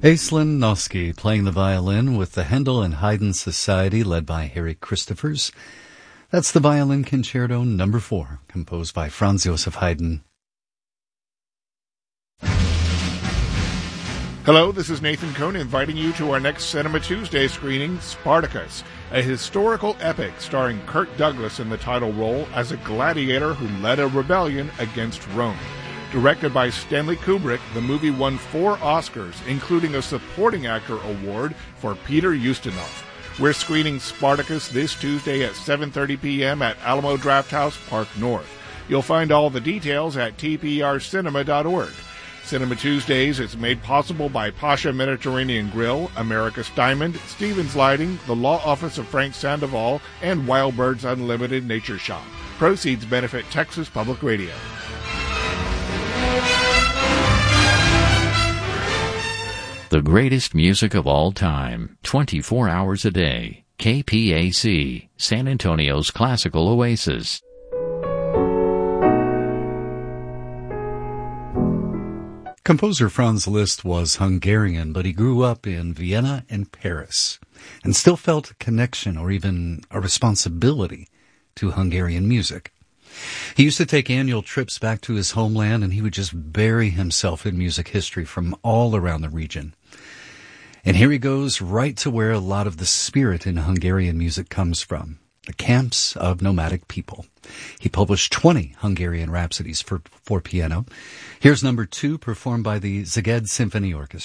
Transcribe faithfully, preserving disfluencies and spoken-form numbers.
Aislinn Noski playing the violin with the Handel and Haydn Society led by Harry Christophers. That's the Violin Concerto number four, composed by Franz Joseph Haydn. Hello, this is Nathan Cohn inviting you to our next Cinema Tuesday screening, Spartacus, a historical epic starring Kirk Douglas in the title role as a gladiator who led a rebellion against Rome. Directed by Stanley Kubrick, the movie won four Oscars, including a Supporting Actor Award for Peter Ustinov. We're screening Spartacus this Tuesday at seven thirty p.m. at Alamo Drafthouse, Park North. You'll find all the details at t p r cinema dot org. Cinema Tuesdays is made possible by Pasha Mediterranean Grill, America's Diamond, Stevens Lighting, the Law Office of Frank Sandoval, and Wild Birds Unlimited Nature Shop. Proceeds benefit Texas Public Radio. The greatest music of all time, twenty-four hours a day. K P A C, San Antonio's classical oasis. Composer Franz Liszt was Hungarian, but he grew up in Vienna and Paris, and still felt a connection or even a responsibility to Hungarian music. He used to take annual trips back to his homeland, and he would just bury himself in music history from all around the region. And here he goes right to where a lot of the spirit in Hungarian music comes from, the camps of nomadic people. He published twenty Hungarian rhapsodies for, for piano. Here's number two, performed by the Szeged Symphony Orchestra.